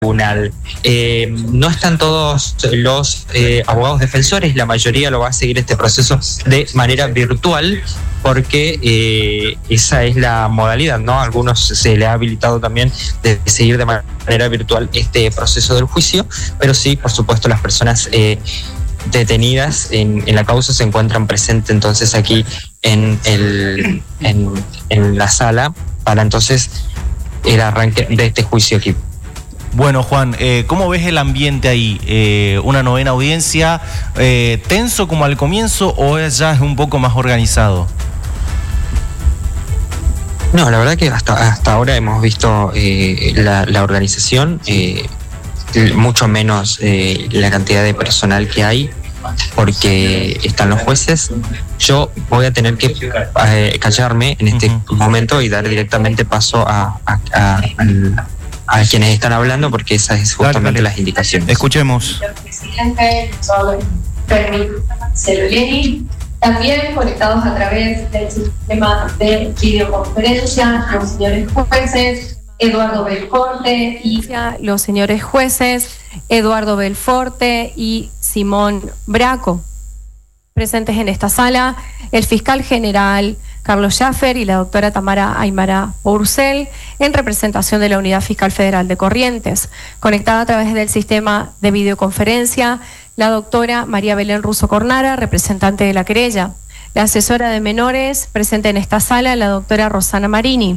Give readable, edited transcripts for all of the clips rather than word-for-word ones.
tribunal. No están todos los abogados defensores, la mayoría lo va a seguir este proceso de manera virtual, porque esa es la modalidad, ¿no? A algunos se le ha habilitado también de seguir de manera virtual este proceso del juicio, pero sí, por supuesto, las personas detenidas en la causa se encuentran presentes entonces aquí en la sala para entonces el arranque de este juicio aquí. Bueno, Juan, ¿cómo ves el ambiente ahí? ¿Una novena audiencia tenso como al comienzo o ya es un poco más organizado? No, la verdad que hasta ahora hemos visto la organización, mucho menos la cantidad de personal que hay, porque están los jueces. Yo voy a tener que callarme en este momento y dar directamente paso a quienes están hablando, porque esas es justamente las indicaciones. Escuchemos. Señor presidente, Marcelo Leni, también conectados a través del sistema de videoconferencia, los señores jueces Eduardo Belforte y Simón Braco. Presentes en esta sala el fiscal general Carlos Schaffer y la doctora Tamara Aymara Pourcel, en representación de la Unidad Fiscal Federal de Corrientes. Conectada a través del sistema de videoconferencia, la doctora María Belén Russo Cornara, representante de la querella. La asesora de menores presente en esta sala, la doctora Rosana Marini.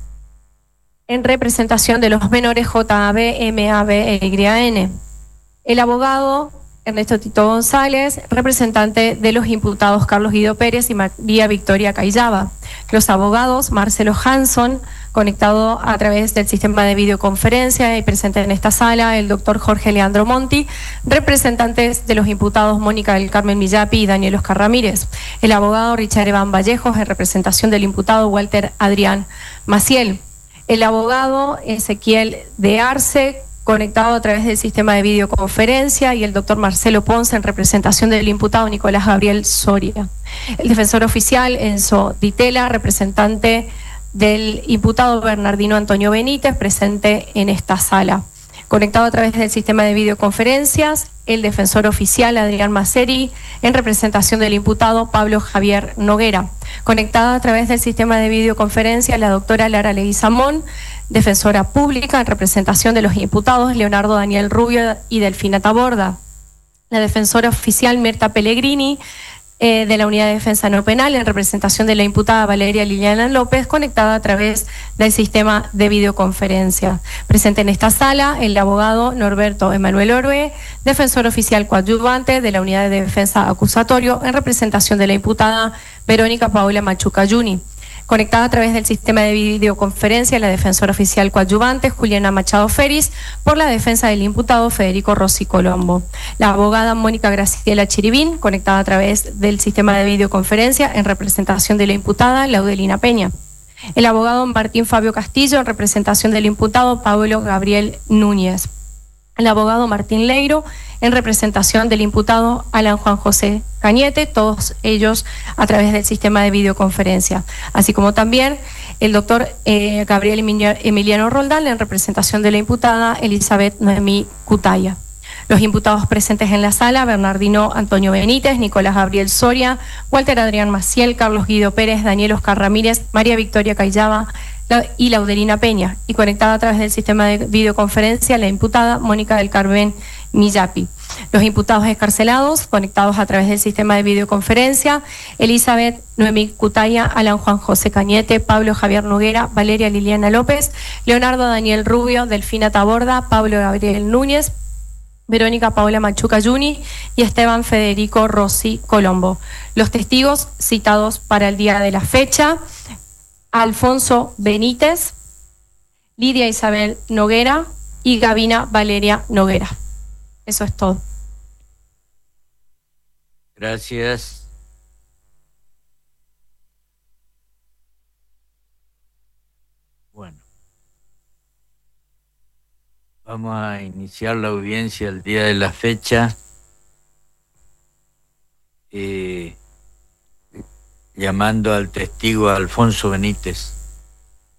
En representación de los menores JAB, MAB e YN. El abogado Ernesto Tito González, representante de los imputados Carlos Guido Pérez y María Victoria Cayaba. Los abogados Marcelo Hanson, conectado a través del sistema de videoconferencia y presente en esta sala, el doctor Jorge Leandro Monti, representantes de los imputados Mónica del Carmen Millapi y Daniel Oscar Ramírez. El abogado Richard Evan Vallejos, en representación del imputado Walter Adrián Maciel. El abogado Ezequiel de Arce, conectado a través del sistema de videoconferencia, y el doctor Marcelo Ponce, en representación del imputado Nicolás Gabriel Soria. El defensor oficial Enzo Ditela, representante del imputado Bernardino Antonio Benítez, presente en esta sala. Conectado a través del sistema de videoconferencias, el defensor oficial Adrián Maceri, en representación del imputado Pablo Javier Noguera. Conectada a través del sistema de videoconferencia, la doctora Lara Leguizamón, defensora pública, en representación de los imputados Leonardo Daniel Rubio y Delfina Taborda. La defensora oficial Mirta Pellegrini, de la Unidad de Defensa No Penal, en representación de la imputada Valeria Liliana López, conectada a través del sistema de videoconferencia. Presente en esta sala el abogado Norberto Emanuel Orbe, defensor oficial coadyuvante de la Unidad de Defensa Acusatorio, en representación de la imputada Verónica Paola Machuca Juni. Conectada a través del sistema de videoconferencia, la defensora oficial coadyuvante Juliana Machado Feris, por la defensa del imputado Federico Rossi Colombo. La abogada Mónica Graciela Chiribín, conectada a través del sistema de videoconferencia, en representación de la imputada Laudelina Peña. El abogado Martín Fabio Castillo, en representación del imputado Pablo Gabriel Núñez. El abogado Martín Leiro, en representación del imputado Alan Juan José Cañete, todos ellos a través del sistema de videoconferencia, así como también el doctor Gabriel Emiliano Roldán, en representación de la imputada Elizabeth Noemí Cutaya. Los imputados presentes en la sala: Bernardino Antonio Benítez, Nicolás Gabriel Soria, Walter Adrián Maciel, Carlos Guido Pérez, Daniel Oscar Ramírez, María Victoria Cayaba y Laudelina Peña, y conectada a través del sistema de videoconferencia la imputada Mónica del Carmen Millapi. Los imputados excarcelados, conectados a través del sistema de videoconferencia: Elizabeth Noemí Cutaya, Alan Juan José Cañete, Pablo Javier Noguera, Valeria Liliana López, Leonardo Daniel Rubio, Delfina Taborda, Pablo Gabriel Núñez, Verónica Paola Machuca Juni y Esteban Federico Rossi Colombo. Los testigos citados para el día de la fecha: Alfonso Benítez, Lidia Isabel Noguera y Gavina Valeria Noguera. Eso es todo. Gracias. Bueno, vamos a iniciar la audiencia el día de la fecha, llamando al testigo Alfonso Benítez.